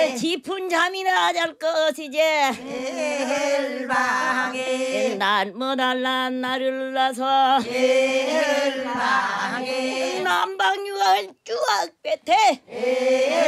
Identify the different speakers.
Speaker 1: 깊은 잠이나 잘 것이지.
Speaker 2: 일방에
Speaker 1: 날뭐달란 나를 나서
Speaker 2: 일방에
Speaker 1: 남방유월 쭈악 뱉에